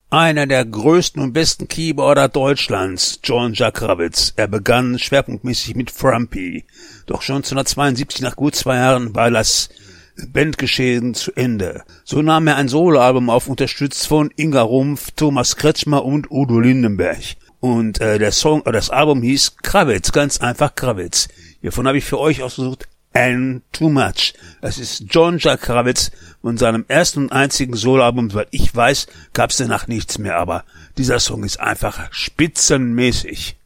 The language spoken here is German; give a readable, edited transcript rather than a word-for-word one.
Einer der größten und besten Keyboarder Deutschlands, John-Jacques Krawitz. Er begann schwerpunktmäßig mit Frumpy. Doch schon 1972, nach gut 2 Jahren, war das Bandgeschehen zu Ende. So nahm er ein Soloalbum auf, unterstützt von Inga Rumpf, Thomas Kretschmer und Udo Lindenberg. Und das Album hieß Krawitz, ganz einfach Krawitz. Hiervon habe ich für euch ausgesucht And Too Much. Das ist John-Jacques Krawitz von seinem ersten und einzigen Soloalbum. Soweit ich weiß, gab es danach nichts mehr, aber dieser Song ist einfach spitzenmäßig.